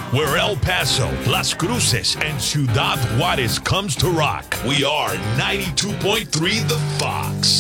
where El Paso, Las Cruces, and Ciudad Juarez comes to rock. We are 92.3 The Fox.